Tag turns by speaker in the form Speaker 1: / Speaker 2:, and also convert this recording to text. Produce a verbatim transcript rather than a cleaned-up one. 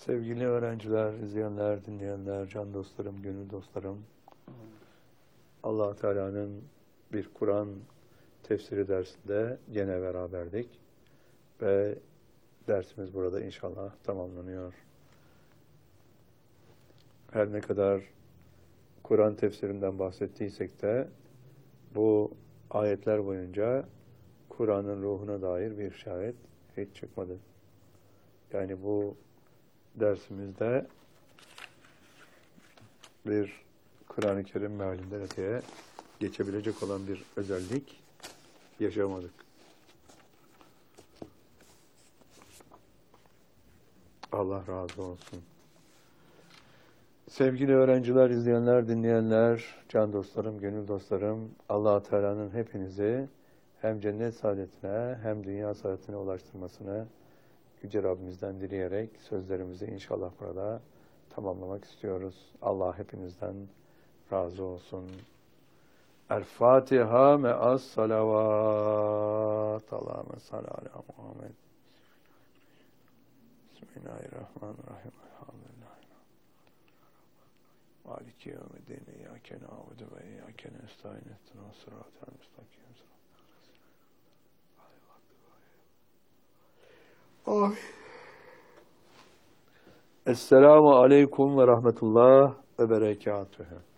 Speaker 1: Sevgili öğrenciler, izleyenler, dinleyenler, can dostlarım, gönül dostlarım, Allah Teala'nın bir Kur'an tefsiri dersinde gene beraberdik ve dersimiz burada inşallah tamamlanıyor. Her ne kadar Kur'an tefsirinden bahsettiysek de bu ayetler boyunca Kur'an'ın ruhuna dair bir şahit hiç çıkmadı. Yani bu dersimizde bir Kur'an-ı Kerim mealinden öteye geçebilecek olan bir özellik yaşamadık. Allah razı olsun. Sevgili öğrenciler, izleyenler, dinleyenler, can dostlarım, gönül dostlarım, Allah Teala'nın hepinizi hem cennet saadetine hem dünya saadetine ulaştırmasını Yüce Rabbimizden dileyerek sözlerimizi inşallah burada tamamlamak istiyoruz. Allah hepinizden razı olsun. El-Fatiha me'as salavat. Allahümme salli ala Muhammed. Bismillahirrahmanirrahim. Elhamdülillah. Maliki yevmiddin. İyyâke na'budu ve iyyâke nestaîn. İhdinas sıratal müstakîm. Amin. Esselamu aleyküm ve rahmetullah ve berekatühü.